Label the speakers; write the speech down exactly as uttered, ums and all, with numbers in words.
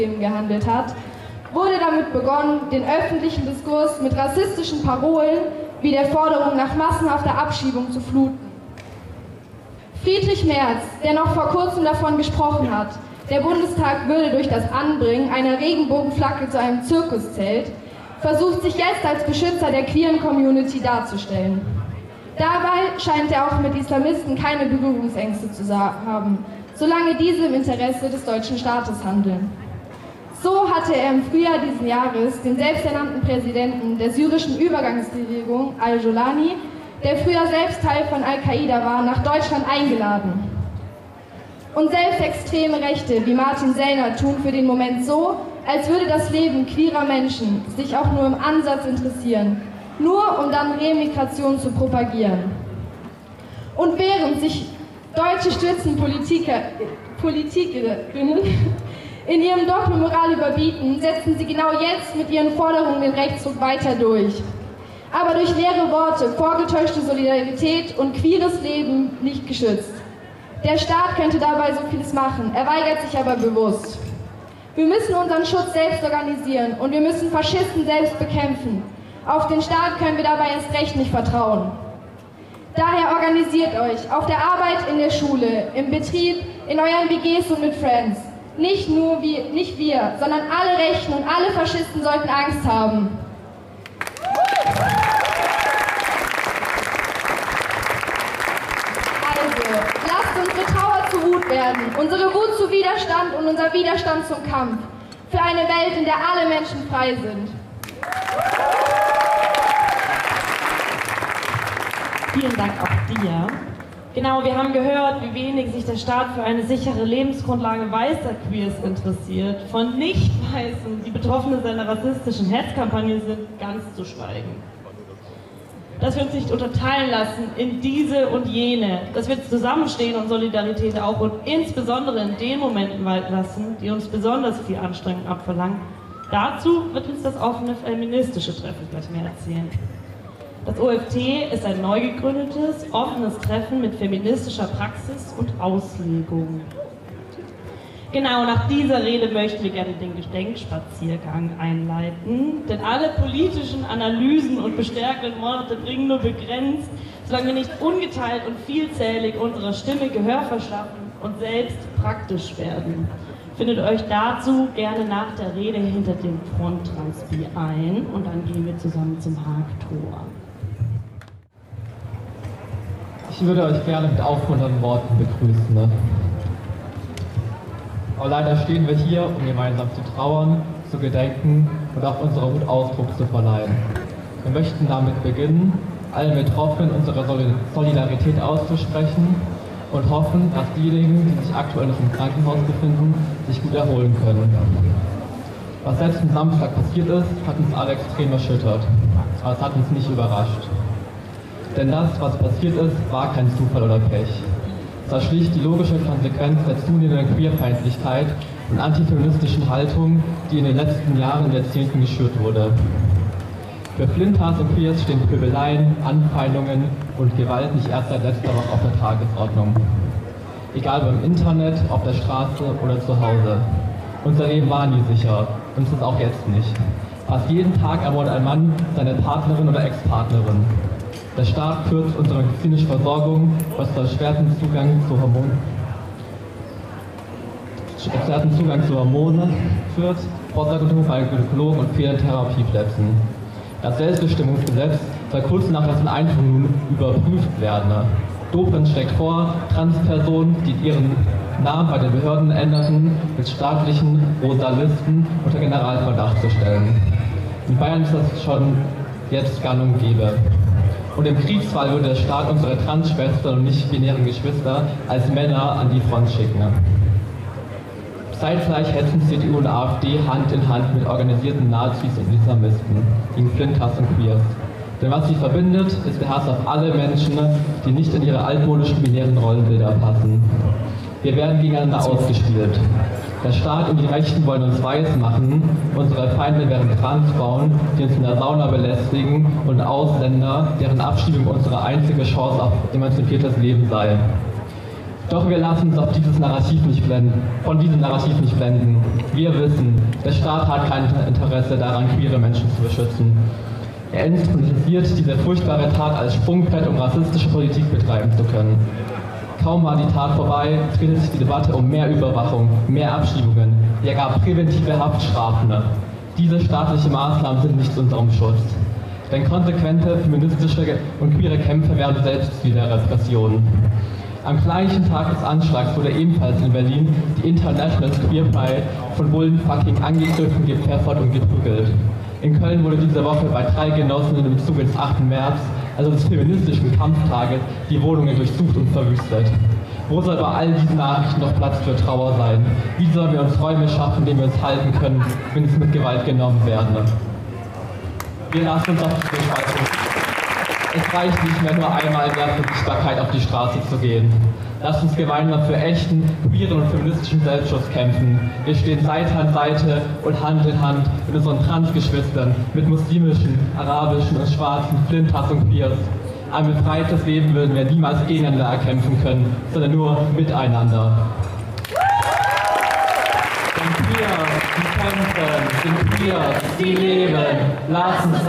Speaker 1: gehandelt hat, wurde damit begonnen, den öffentlichen Diskurs mit rassistischen Parolen wie der Forderung nach massenhafter Abschiebung zu fluten. Friedrich Merz, der noch vor kurzem davon gesprochen hat, der Bundestag würde durch das Anbringen einer Regenbogenflagge zu einem Zirkuszelt, versucht sich jetzt als Beschützer der queeren Community darzustellen. Dabei scheint er auch mit Islamisten keine Berührungsängste zu haben, solange diese im Interesse des deutschen Staates handeln. So hatte er im Frühjahr diesen Jahres den selbsternannten Präsidenten der syrischen Übergangsbewegung Al-Jolani, der früher selbst Teil von Al-Qaida war, nach Deutschland eingeladen. Und selbst extreme Rechte wie Martin Sellner tun für den Moment so, als würde das Leben queerer Menschen sich auch nur im Ansatz interessieren, nur um dann Remigration zu propagieren. Und während sich deutsche Stützenpolitiker, Politikerinnen in ihrem Doppelmoral überbieten, setzen sie genau jetzt mit ihren Forderungen den Rechtsruck weiter durch. Aber durch leere Worte, vorgetäuschte Solidarität und queeres Leben nicht geschützt. Der Staat könnte dabei so vieles machen, er weigert sich aber bewusst. Wir müssen unseren Schutz selbst organisieren und wir müssen Faschisten selbst bekämpfen. Auf den Staat können wir dabei erst recht nicht vertrauen. Daher organisiert euch auf der Arbeit, in der Schule, im Betrieb, in euren W Gs und mit Friends. Nicht nur wir, nicht wir, sondern alle Rechten und alle Faschisten sollten Angst haben. Also, lasst unsere Trauer zu Wut werden, unsere Wut zu Widerstand und unser Widerstand zum Kampf. Für eine Welt, in der alle Menschen frei sind.
Speaker 2: Vielen Dank auch dir. Genau, wir haben gehört, wie wenig sich der Staat für eine sichere Lebensgrundlage weißer Queers interessiert. Von Nicht-Weißen, die Betroffene seiner rassistischen Hetzkampagne sind, ganz zu schweigen. Dass wir uns nicht unterteilen lassen in diese und jene, dass wir zusammenstehen und Solidarität auch und insbesondere in den Momenten walten lassen, die uns besonders viel Anstrengung abverlangen. Dazu wird uns das offene feministische Treffen gleich mehr erzählen. Das O F T ist ein neu gegründetes, offenes Treffen mit feministischer Praxis und Auslegung. Genau, nach dieser Rede möchten wir gerne den Gedenkspaziergang einleiten, denn alle politischen Analysen und bestärkenden Worte bringen nur begrenzt, solange wir nicht ungeteilt und vielzählig unserer Stimme Gehör verschaffen und selbst praktisch werden. Findet euch dazu gerne nach der Rede hinter dem Fronttranspi ein und dann gehen wir zusammen zum Haagtor.
Speaker 3: Ich würde euch gerne mit aufmunternden Worten begrüßen. Ne? Aber leider stehen wir hier, um gemeinsam zu trauern, zu gedenken und auch unserer Wut Ausdruck zu verleihen. Wir möchten damit beginnen, allen Betroffenen unsere Solidarität auszusprechen und hoffen, dass diejenigen, die sich aktuell noch im Krankenhaus befinden, sich gut erholen können. Was letzten Samstag passiert ist, hat uns alle extrem erschüttert, aber es hat uns nicht überrascht. Denn das, was passiert ist, war kein Zufall oder Pech. Es war schlicht die logische Konsequenz der zunehmenden Queerfeindlichkeit und antifeministischen Haltung, die in den letzten Jahren und Jahrzehnten geschürt wurde. Für Flintas und Queers stehen Pöbeleien, Anfeindungen und Gewalt nicht erst seit letzter Woche auf der Tagesordnung. Egal ob im Internet, auf der Straße oder zu Hause. Unser Leben war nie sicher und es ist auch jetzt nicht. Fast jeden Tag ermordet ein Mann seine Partnerin oder Ex-Partnerin. Der Staat kürzt unsere medizinische Versorgung, was zu erschwerten Zugang zu Hormonen, erschwerten Zugang zu Hormonen führt, Vorsorgeuntersuchungen bei Gynäkologen und fehlenden Therapieplätzen. Das Selbstbestimmungsgesetz soll kurz nach dessen Einführung nun überprüft werden. Dobrindt schlägt vor, Transpersonen, die ihren Namen bei den Behörden änderten, mit staatlichen Rosalisten unter Generalverdacht zu stellen. In Bayern ist das schon jetzt gang und gäbe. Und im Kriegsfall würde der Staat unsere Transschwestern und nicht-binären Geschwister als Männer an die Front schicken. Zeitgleich hetzen C D U und AfD Hand in Hand mit organisierten Nazis und Islamisten gegen Flintas und Queers. Denn was sie verbindet, ist der Hass auf alle Menschen, die nicht in ihre altmodischen binären Rollenbilder passen. Wir werden gegeneinander ausgespielt. Der Staat und die Rechten wollen uns weiß machen, unsere Feinde wären Transfrauen, die uns in der Sauna belästigen, und Ausländer, deren Abschiebung unsere einzige Chance auf emanzipiertes Leben sei. Doch wir lassen uns auf dieses Narrativ nicht blenden, von diesem Narrativ nicht blenden. Wir wissen, der Staat hat kein Interesse daran, queere Menschen zu beschützen. Er instrumentalisiert diese furchtbare Tat als Sprungbrett, um rassistische Politik betreiben zu können. Kaum war die Tat vorbei, drehte sich die Debatte um mehr Überwachung, mehr Abschiebungen, ja gar präventive Haftstrafen. Diese staatlichen Maßnahmen sind nicht zu unserem Schutz. Denn konsequente feministische und queere Kämpfe werden selbst wieder Repressionen. Am gleichen Tag des Anschlags wurde ebenfalls in Berlin die International Queer Pride von Bullenfucking angegriffen, gepfeffert und geprügelt. In Köln wurde diese Woche bei drei Genossinnen im Zuge des achten März, also des feministischen Kampftages, die Wohnungen durchsucht und verwüstet. Wo soll bei all diesen Nachrichten noch Platz für Trauer sein? Wie sollen wir uns Räume schaffen, in denen wir uns halten können, wenn es mit Gewalt genommen werden? Wir lassen uns auf die Spaltung. Es reicht nicht mehr, nur einmal in der Sichtbarkeit auf die Straße zu gehen. Lasst uns gemeinsam für echten, queeren und feministischen Selbstschutz kämpfen. Wir stehen Seite an Seite und Hand in Hand mit unseren Transgeschwistern, mit muslimischen, arabischen und schwarzen, Flintas und Queers. Ein befreites Leben würden wir niemals gegeneinander erkämpfen können, sondern nur miteinander. Denn Queer, die kämpfen, sind Queer, die leben. Lass uns